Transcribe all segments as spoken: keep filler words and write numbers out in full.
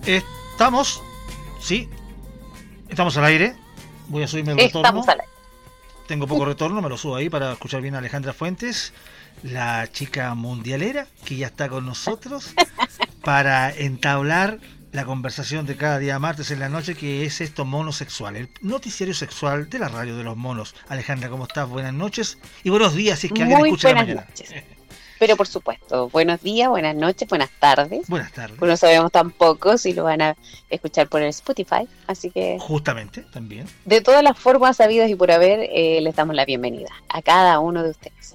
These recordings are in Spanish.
Estamos, sí, estamos al aire. Voy a subirme el Estamos retorno. al aire. Tengo poco retorno, me lo subo ahí para escuchar bien a Alejandra Fuentes, la chica mundialera, que ya está con nosotros para entablar la conversación de cada día martes en la noche, que es esto monosexual, el noticiario sexual de la radio de los monos. Alejandra, ¿cómo estás? Buenas noches y buenos días, si es que alguien Muy escucha en la buenas mañana. noches. Pero por supuesto, buenos días, buenas noches, buenas tardes. Buenas tardes. Pues no sabemos tampoco si lo van a escuchar por el Spotify, así que Justamente, también. de todas las formas habidas y por haber, eh, les damos la bienvenida a cada uno de ustedes.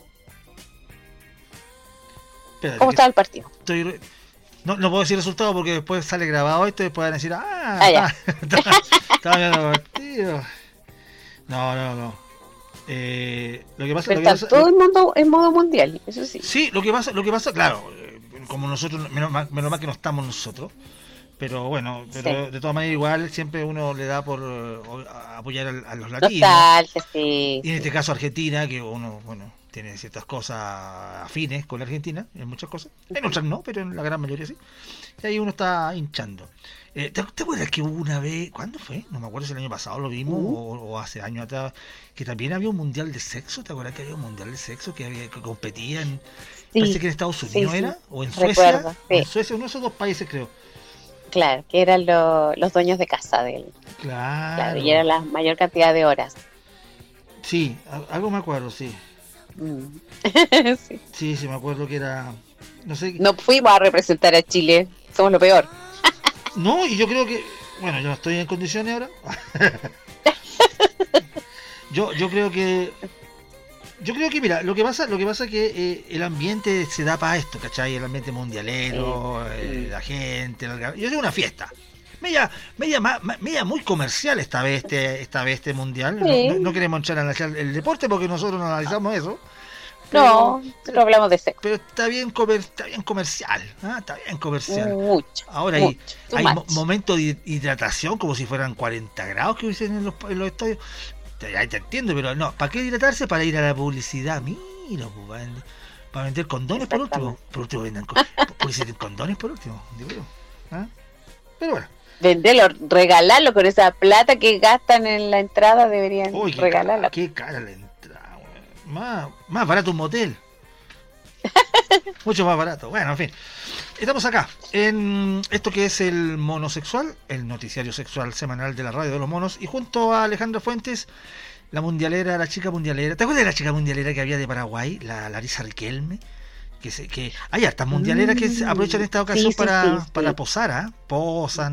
Espérate, ¿Cómo que está el partido? estoy re- No, no puedo decir resultado porque después sale grabado esto y después van a decir, ah, Ah, ya. está, está, está viendo el partido. No, no, no. Eh, lo que pasa, Pero lo que está pasa todo el mundo en modo mundial, eso sí. sí, lo que pasa, lo que pasa, claro, eh, como nosotros, menos mal, menos mal que no estamos nosotros, pero bueno, pero Sí. de todas maneras igual siempre uno le da por eh, apoyar a, a los latinos. Nostalgia, sí. Y en este sí. caso Argentina, que uno, bueno, tiene ciertas cosas afines con la Argentina, en muchas cosas. En otras no, pero en la gran mayoría sí. Y ahí uno está hinchando. Eh, ¿te, ¿Te acuerdas que hubo una vez, ¿cuándo fue? No me acuerdo si el año pasado lo vimos Uh. o, o hace años atrás, que también había un mundial de sexo. ¿Te acuerdas que había un mundial de sexo que, había, que competían? Sí, Parece que en Estados sí, Unidos sí. era, o en Suecia. Recuerdo, o sí. en Suecia, uno de esos dos países creo. Claro, que eran lo- los dueños de casa de él. Claro. Claro, y era la mayor cantidad de horas. Sí, a- algo me acuerdo, sí. Mm. Sí. Sí, sí, me acuerdo que era... No sé. No fuimos a representar a Chile, somos lo peor. No, y yo creo que, bueno, yo no estoy en condiciones ahora. yo, yo creo que, yo creo que, mira, lo que pasa, lo que pasa es que eh, el ambiente se da para esto, ¿cachai? El ambiente mundialero, Sí. eh, la gente, la orga- yo sé una fiesta. Media, media, ma- ma- media muy comercial esta vez, este, esta vez este mundial. No, Sí. no- no queremos echar a analizar el deporte porque nosotros no analizamos eso. No, Pero, nosotros hablamos de sexo. pero está bien, comer, está bien comercial, ¿ah? Está bien comercial. Mucho. Ahora hay, mucho, too hay much. mo- momentos de hidratación como si fueran cuarenta grados que hubiesen en los, en los estadios. Te- Ahí te entiendo, pero no, ¿para qué hidratarse? Para ir a la publicidad. Mira, pues, para, vender- para vender condones por último. Exactamente. Por último vendan co- publicidad en condones por último, digo yo. ¿Ah? Pero bueno, Venderlo, regalarlo con esa plata que gastan en la entrada, deberían uy, qué regalarla. cara, qué cara la entrada, weón. Más, más barato un motel. Mucho más barato. Bueno, en fin. Estamos acá en esto que es el monosexual, el noticiario sexual semanal de la radio de los monos, y junto a Alejandra Fuentes, la mundialera, la chica mundialera. ¿Te acuerdas de la chica mundialera que había de Paraguay, la Larisa Riquelme? Que, se, que hay hartas mundialeras que se aprovechan esta ocasión Sí, sí, para, sí, sí. para posar, ¿ah? Posan,